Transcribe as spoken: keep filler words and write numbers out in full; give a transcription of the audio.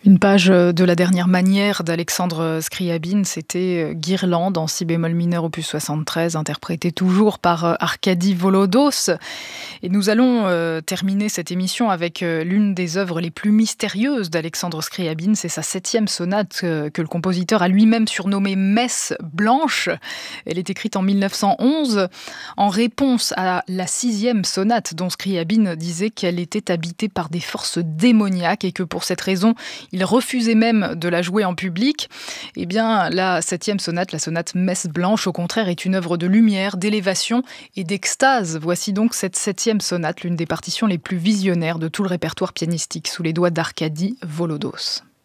Une page de la dernière manière d'Alexandre Scriabine, c'était Guirlande en si bémol mineur opus soixante-treize, interprété toujours par Arkady Volodos. Et nous allons euh, terminer cette émission avec euh, l'une des œuvres les plus mystérieuses d'Alexandre Scriabine. C'est sa septième sonate euh, que le compositeur a lui-même surnommée Messe blanche. Elle est écrite en mille neuf cent onze en réponse à la sixième sonate dont Scriabine disait qu'elle était habitée par des forces démoniaques et que pour cette raison, il refusait même de la jouer en public. Eh bien, la septième sonate, la sonate Messe blanche, au contraire, est une œuvre de lumière, d'élévation et d'extase. Voici donc cette septième sonate, l'une des partitions les plus visionnaires de tout le répertoire pianistique, sous les doigts d'Arkady Volodos.